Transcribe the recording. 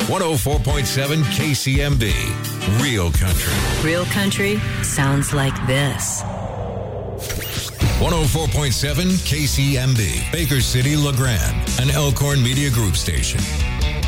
104.7 KCMB. Real country. Real country sounds like this. 104.7 KCMB. Baker City, LeGrand. An Elkhorn Media Group station.